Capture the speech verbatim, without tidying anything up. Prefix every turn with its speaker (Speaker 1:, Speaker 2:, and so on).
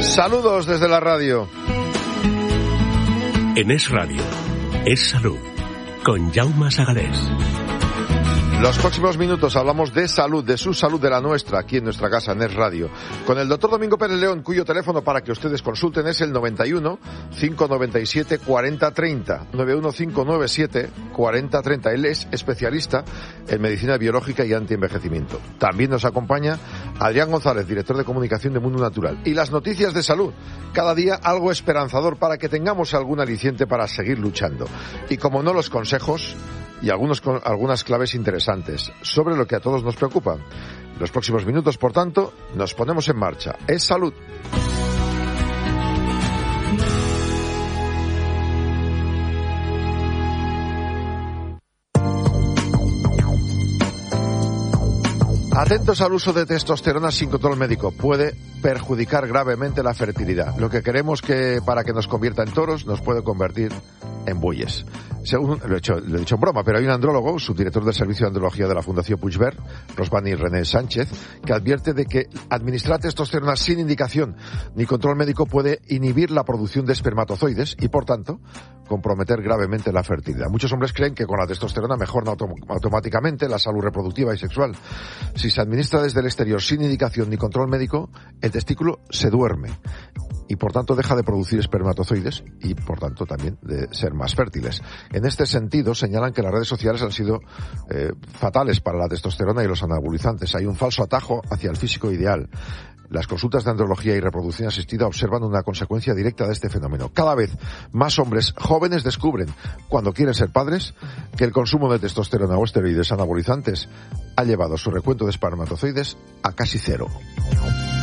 Speaker 1: Saludos desde la radio.
Speaker 2: En Es Radio, Es Salud, con Jaume Sagalés.
Speaker 1: Los próximos minutos hablamos de salud, de su salud, de la nuestra, aquí en nuestra casa, en Es Radio, con el doctor Domingo Pérez León, cuyo teléfono para que ustedes consulten es el noventa y uno, cinco noventa y siete, cuarenta treinta, noventa y uno, cinco noventa y siete, cuarenta treinta. Él es especialista en medicina biológica y antienvejecimiento. También nos acompaña Adrián González, director de comunicación de Mundo Natural. Y las noticias de salud, cada día algo esperanzador para que tengamos algún aliciente para seguir luchando. Y como no, los consejos y algunos, algunas claves interesantes sobre lo que a todos nos preocupa. Los próximos minutos, por tanto, nos ponemos en marcha. Es salud. Atentos al uso de testosterona sin control médico. Puede perjudicar gravemente la fertilidad. Lo que queremos que para que nos convierta en toros nos puede convertir en bueyes. Según, lo he hecho, lo he dicho en broma, pero hay un andrólogo, subdirector del Servicio de Andrología de la Fundación Puigvert, Rosvani René Sánchez, que advierte de que administrar testosterona sin indicación ni control médico puede inhibir la producción de espermatozoides y, por tanto, comprometer gravemente la fertilidad. Muchos hombres creen que con la testosterona mejoran autom- automáticamente la salud reproductiva y sexual. Si se administra desde el exterior sin indicación ni control médico, el testículo se duerme y, por tanto, deja de producir espermatozoides y, por tanto, también de ser más fértiles. En este sentido, señalan que las redes sociales han sido eh, fatales para la testosterona y los anabolizantes. Hay un falso atajo hacia el físico ideal. Las consultas de andrología y reproducción asistida observan una consecuencia directa de este fenómeno. Cada vez más hombres jóvenes descubren, cuando quieren ser padres, que el consumo de testosterona o esteroides anabolizantes ha llevado su recuento de espermatozoides a casi cero.